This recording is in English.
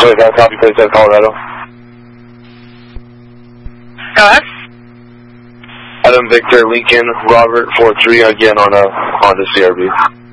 25, copy, place at Colorado. Go ahead. Adam Victor Lincoln Robert 43 again on a Honda CRV.